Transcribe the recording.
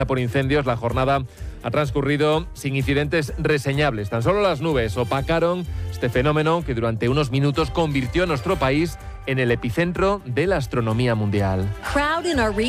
por incendios, la jornada ha transcurrido sin incidentes reseñables. Tan solo las nubes opacaron este fenómeno que durante unos minutos convirtió a nuestro país en el epicentro de la astronomía mundial.